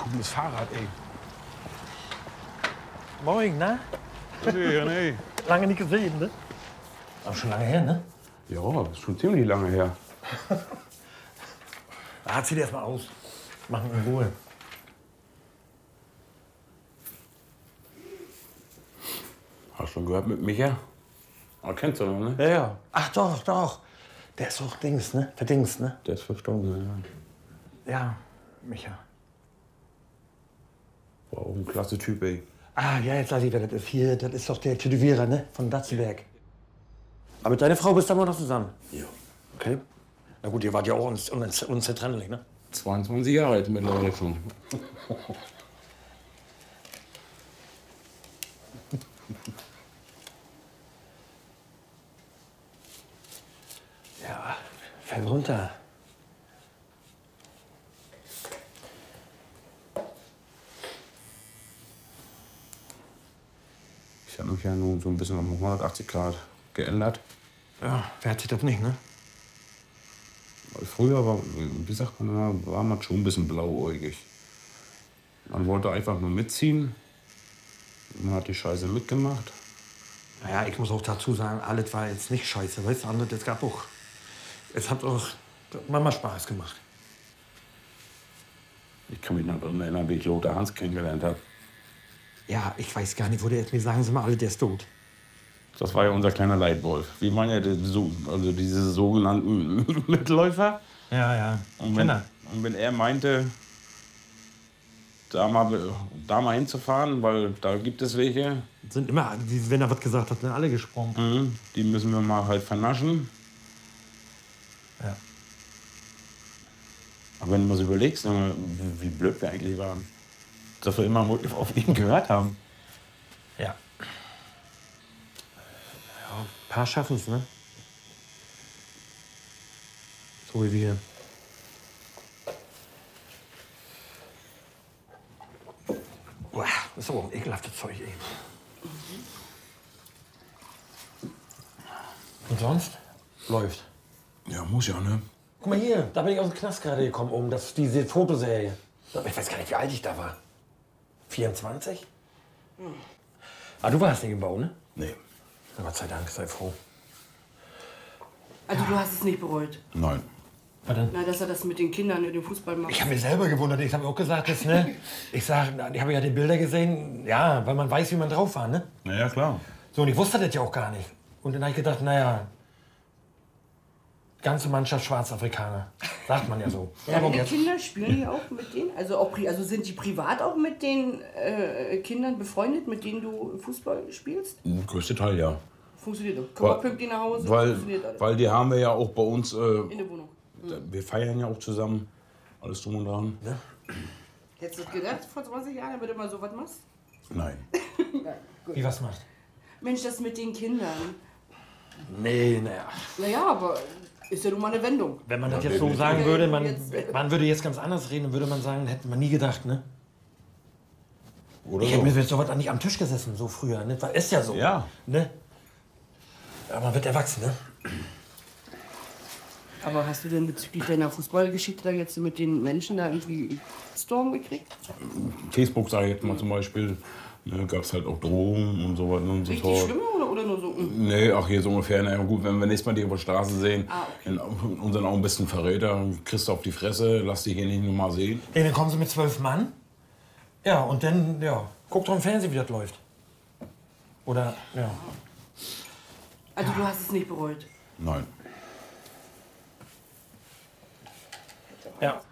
cooles Fahrrad, ey. Moin, na? Nee. Lange nicht gesehen, ne? Aber schon lange her, ne? Ja, ist schon ziemlich lange her. Zieh dir erst mal aus. Machen in Ruhe. Hast schon gehört mit Micha? Ah, kennst du noch, ne? Ja, ja. Ach doch, doch. Der ist doch Dings, ne? Der Dings, ne? Der ist verstorben, ja. Ja, Micha. War auch ein klasse Typ, ey. Ah, ja, jetzt weiß ich, wer das ist. Hier, das ist doch der Tätowierer, ne? Von Datzenberg. Aber mit deiner Frau bist du immer noch zusammen? Ja. Okay. Na gut, ihr wart ja auch unzertrennlich, ne? 22 Jahre alt mittlerweile schon. Ja, fällt runter. Ich habe mich ja nun so ein bisschen um 180 Grad geändert. Ja, wer hat sich das nicht, ne? Weil früher war, wie sagt man, war man schon ein bisschen blauäugig. Man wollte einfach nur mitziehen. Man hat die Scheiße mitgemacht. Naja, ich muss auch dazu sagen, alles war jetzt nicht scheiße, weißt du? Es gab auch. Es hat auch Mama Spaß gemacht. Ich kann mich noch daran erinnern, wie ich Lothar Hans kennengelernt habe. Ja, ich weiß gar nicht, wo der jetzt mir sagen, Sie mal alle, der ist tot. Das war ja unser kleiner Leitwolf. Wir waren ja also diese sogenannten Mitläufer. Ja, ja. Und wenn er meinte, da mal hinzufahren, weil da gibt es welche. Sind immer, wenn er was gesagt hat, sind alle gesprungen. Die müssen wir mal halt vernaschen. Ja. Aber wenn du mal so überlegst, wie blöd wir eigentlich waren, dass wir immer auf ihn gehört haben. Ja. Ja, ein paar schaffen es, ne? So wie wir. Uah, das ist aber ein ekelhaftes Zeug, ey. Und sonst? Läuft. Ja, muss ja, ne? Guck mal hier, da bin ich aus dem Knast gerade gekommen, diese Fotoserie. Ich weiß gar nicht, wie alt ich da war. 24? Ah, du warst nicht im Bau, ne? Nee. Na, Gott sei Dank, sei froh. Also du hast es nicht bereut? Nein. Was denn? Na, dass er das mit den Kindern in dem Fußball macht. Ich habe mir selber gewundert, ich habe auch gesagt, das, ne? Ich habe ja die Bilder gesehen, ja, weil man weiß, wie man drauf war, ne? Na ja, klar. So, und ich wusste das ja auch gar nicht. Und dann habe ich gedacht, naja, ganze Mannschaft Schwarzafrikaner. Sagt man ja so. Ja, die Kinder spielen die auch mit denen? Also sind die privat auch mit den Kindern befreundet, mit denen du Fußball spielst? Der größte Teil, ja. Funktioniert doch. Komm mal pünktlich nach Hause, funktioniert alles. Weil die haben wir ja auch bei uns. In der Wohnung. Wir feiern ja auch zusammen. Alles drum und dran. Ne? Hättest du das gedacht vor 20 Jahren, wenn du mal so was machst? Nein. Nein, gut. Wie was macht? Mensch, das mit den Kindern. Nee, naja. Naja, aber ist ja nun mal eine Wendung. Wenn man das jetzt so sagen würde, man würde jetzt ganz anders reden, dann würde man sagen, hätte man nie gedacht, ne? Oder Ich hätte mir jetzt sowas nicht am Tisch gesessen, so früher, ne? Ist ja so. Ja. Ne? Aber man wird erwachsen, ne? Aber hast du denn bezüglich deiner Fußballgeschichte da jetzt mit den Menschen da irgendwie Storm gekriegt? Facebook, sage ich jetzt mal zum Beispiel, ne, gab es halt auch Drohungen und so weiter und so Richtig fort. schlimm oder nur so? Nee, ach hier so ungefähr. Na ja, gut, wenn wir nächstes Mal dich auf der Straße sehen, Okay. in unseren Augen bist du ein Verräter, kriegst du auf die Fresse, lass dich hier nicht nur mal sehen. Nee, dann kommen sie mit 12 Mann. Ja, und dann, ja, guckt doch im Fernsehen, wie das läuft. Oder, ja. Also du hast es nicht bereut? Nein. Ja.